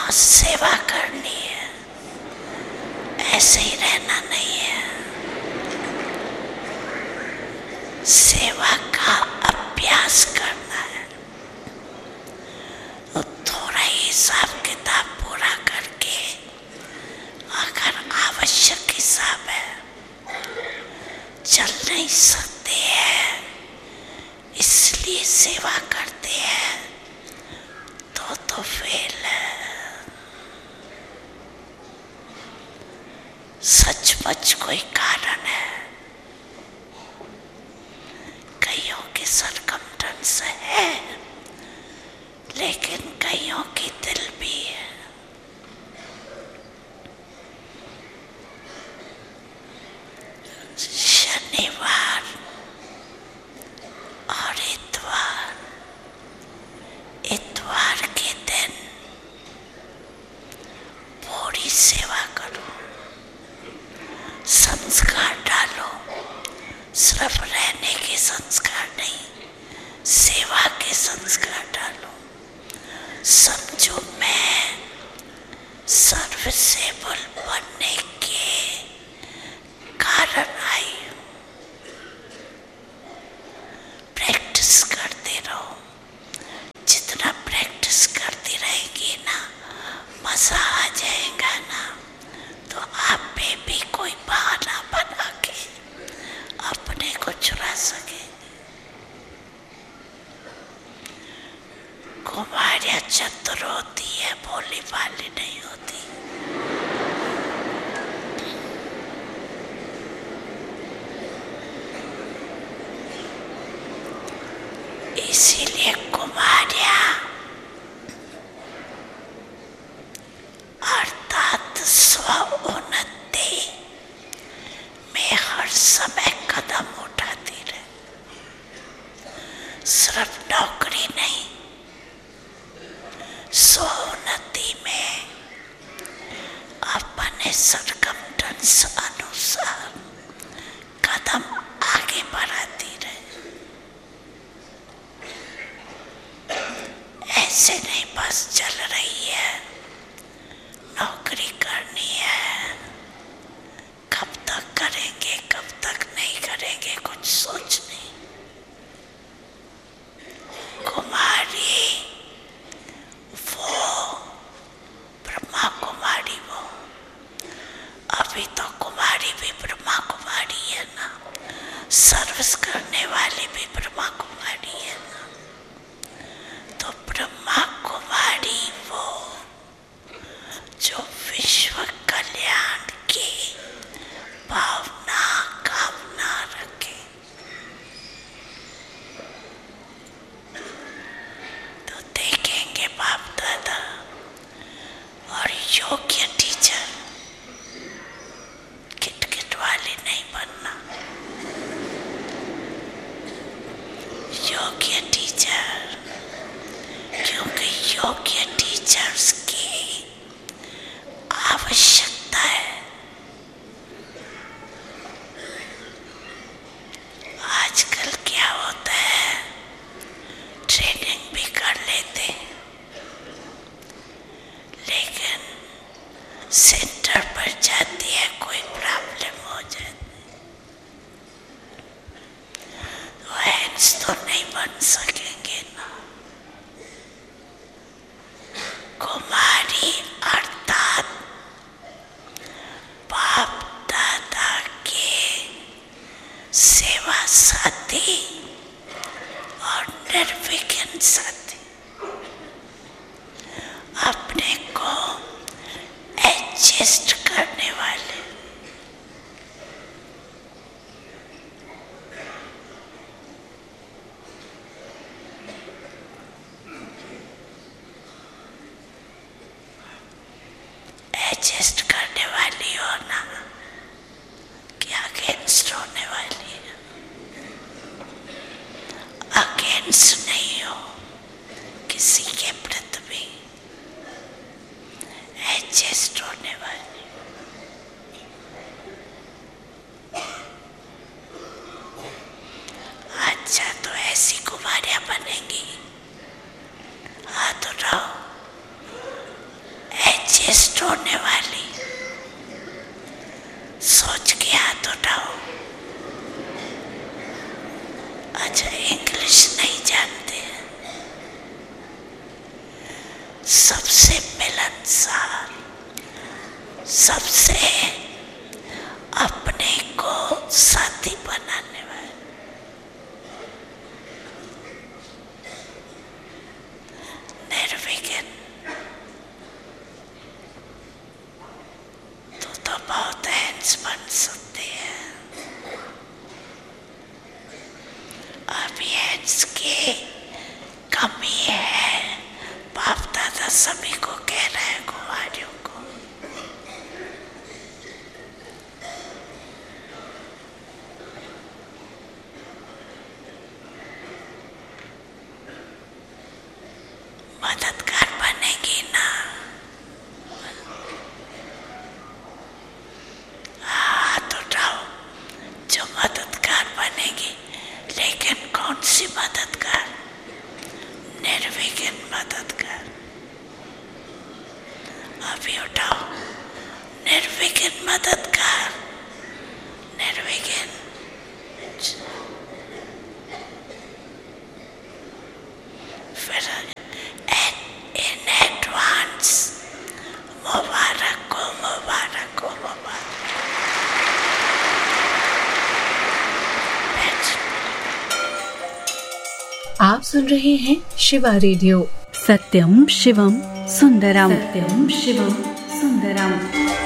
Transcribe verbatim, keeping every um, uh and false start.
और सेवा करनी है, ऐसे ही रहना नहीं है। सेवा का अभ्यास करना है और थोड़ा ही हिसाब किताब पूरा करके, अगर आवश्यक हिसाब है, चल नहीं सकते हैं इसलिए सेवा करते हैं, तो तो फेल है। सचमुच कोई कारण है, कईयों की सरकमस्टेंस है, लेकिन कईयों की दिल भी है। शनिवार और इतवार, इतवार के दिन पूरी सेवा करो, संस्कार डालो, सिर्फ रहने के संस्कार नहीं, सेवा के संस्कार डालो। समझो मैं सर्विसेबल बनने के कारण आई हूँ। प्रैक्टिस करते रहो, जितना प्रैक्टिस करती रहेगी ना, मजा आ जाएगा ना, तो आप पे भी कोई बहाना बना के अपने को चुरा सके। कुमारियाँ चतुर होती है, भोली भाली नहीं होती। इसीलिए कुमारियाँ अर्थात स्व उन्नति में हर समय कदम उठाती रहे, सिर्फ नौकरी नहीं, स्व उन्नति में अपने सरकमस्टेंस अनुसार कदम आगे बढ़ाती रहे। ऐसे नहीं बस चल रही है, नौकरी करनी है, कब तक करेंगे कब तक नहीं करेंगे कुछ सोच नहीं। कुमारी वो ब्रह्मा कुमारी, वो अभी तो कुमारी भी ब्रह्मा कुमारी है ना, सर्विस करने वाली भी ब्रह्मा कुमारी है ना। तो ब्रह्मा कुमारी वो जो विश्व कल्याण की भावना कामना रखे, तो देखेंगे बाप दादा और योग्य टीचर, किटकिट वाले नहीं बनना, योग्य टीचर, क्योंकि योग्य टीचर्स की आवश्यकता है। आजकल क्या होता है, ट्रेनिंग भी कर लेते, लेकिन सेंटर पर जाती है कोई प्रॉब्लम हो जाती, तो हैंड्स तो नहीं बन सकेंगे ना। कुमारी अर्थात बाप दादा के सेवा साथी और निर्विघ्न साथी, अपने को एडजस्ट करने वाले, एडजस्ट करने वाली हो ना, क्या अगेंस्ट होने वाली है, अगेंस्ट नहीं हो किसी के प्रति भी, एडजस्ट होने वाली। अच्छा तो ऐसी कुमारियां बनेंगी, हाथ उठाओ, बेस्ट होने वाली। सोच के हाथ उठाओ। अच्छा, इंग्लिश नहीं जानते? सबसे मिलनसार, सबसे अपने को साथी बनाने वाले, निर्विघ्न। तो तो बहुत हैंड्स बन सकते हैं। अभी हैंड्स की कमी है। बाप दादा सभी को कह रहे हैं, कुमारियों को। मददगार बनेगी ना? हाथ उठाओ जो मददगार बनेगी। लेकिन कौन सी मददगार? निर्विघ्न मददगार। अभी उठाओ, निर्विघ्न मददगार, निर्विघ्न। फिर इन एडवांस मुबारक हो, मुबारक हो, मुबारक। आप सुन रहे हैं शिवा रेडियो। सत्यम शिवम सुंदरम, सत्यम शिवम सुंदरम।